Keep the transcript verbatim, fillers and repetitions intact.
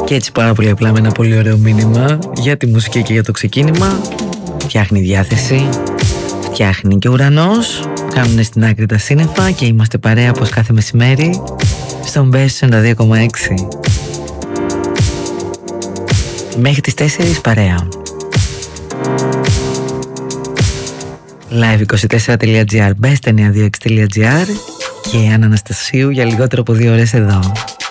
Και έτσι πάρα πολύ απλά με ένα πολύ ωραίο μήνυμα για τη μουσική και για το ξεκίνημα. Φτιάχνει διάθεση, φτιάχνει και ο ουρανός. Κάνουν στην άκρη τα σύννεφα και είμαστε παρέα πως κάθε μεσημέρι στον Best ενενήντα δύο κόμμα έξι. Μέχρι τις τέσσερις παρέα. Live είκοσι τέσσερα τελεία τζι άρ, best εννιακόσια είκοσι έξι τελεία τζι άρ και Άννα Αναστασίου για λιγότερο από δύο ώρες εδώ.